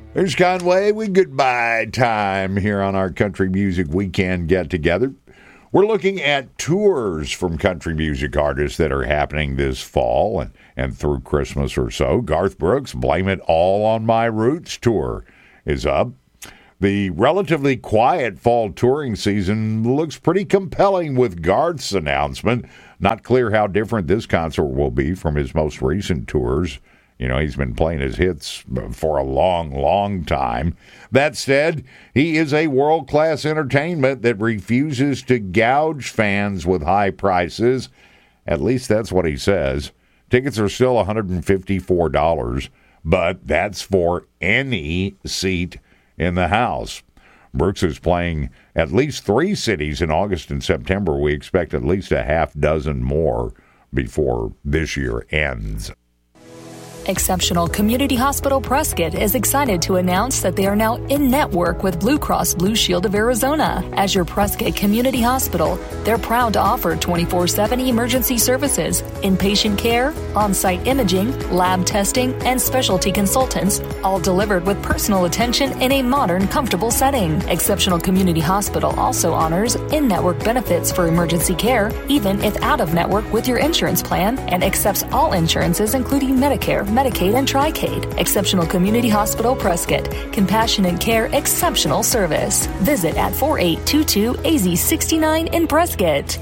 There's Conway. We goodbye time here on our Country Music Weekend get-together. We're looking at tours from country music artists that are happening this fall and through Christmas or so. Garth Brooks' Blame It All on My Roots tour is up. The relatively quiet fall touring season looks pretty compelling with Garth's announcement. Not clear how different this concert will be from his most recent tours. You know, he's been playing his hits for a long, long time. That said, he is a world-class entertainment that refuses to gouge fans with high prices. At least that's what he says. Tickets are still $154, but that's for any seat in the house. Brooks is playing at least 3 cities in August and September. We expect at least a half dozen more before this year ends. Exceptional Community Hospital Prescott is excited to announce that they are now in-network with Blue Cross Blue Shield of Arizona. As your Prescott Community Hospital, they're proud to offer 24/7 emergency services, inpatient care, on-site imaging, lab testing, and specialty consultants, all delivered with personal attention in a modern, comfortable setting. Exceptional Community Hospital also honors in-network benefits for emergency care, even if out-of-network with your insurance plan, and accepts all insurances including Medicare, Medicaid, and Tricade. Exceptional Community Hospital Prescott. Compassionate care, exceptional service. Visit at 4822 AZ69 in Prescott.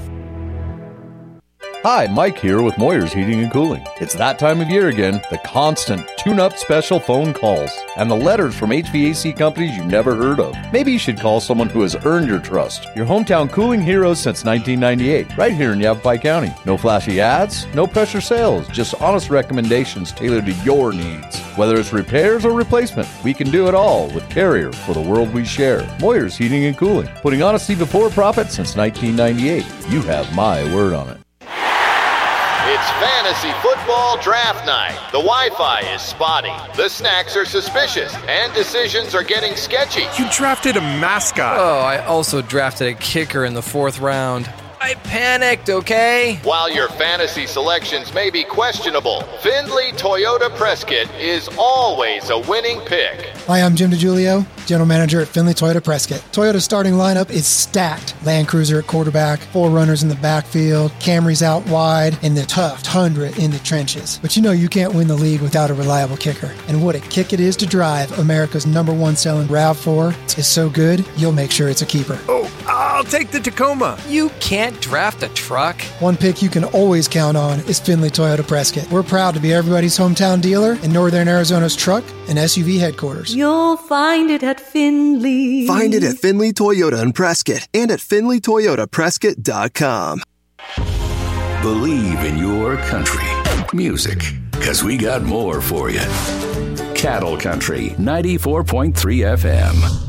Hi, Mike here with Moyer's Heating and Cooling. It's that time of year again, the constant tune-up special phone calls and the letters from HVAC companies you've never heard of. Maybe you should call someone who has earned your trust. Your hometown cooling heroes since 1998, right here in Yavapai County. No flashy ads, no pressure sales, just honest recommendations tailored to your needs. Whether it's repairs or replacement, we can do it all with Carrier for the world we share. Moyer's Heating and Cooling, putting honesty before profit since 1998. You have my word on it. It's fantasy football draft night. The Wi-Fi is spotty, the snacks are suspicious, and decisions are getting sketchy. You drafted a mascot. Oh, I also drafted a kicker in the 4th round. I panicked, okay? While your fantasy selections may be questionable, Findlay Toyota Prescott is always a winning pick. Hi, I'm Jim DiGiulio, General Manager at Findlay Toyota Prescott. Toyota's starting lineup is stacked. Land Cruiser at quarterback, 4 runners in the backfield, Camrys out wide, and the tough Tundra in the trenches. But you know you can't win the league without a reliable kicker. And what a kick it is to drive. America's #1 selling RAV4 is so good, you'll make sure it's a keeper. Oh, I'll take the Tacoma. You can't draft a truck. One pick you can always count on is Findlay Toyota Prescott. We're proud to be everybody's hometown dealer and Northern Arizona's truck and SUV headquarters. You'll find it at Findlay. Find it at Findlay Toyota in Prescott and at FindlayToyotaPrescott.com. Believe in your country music, because we got more for you. Cattle Country 94.3 FM.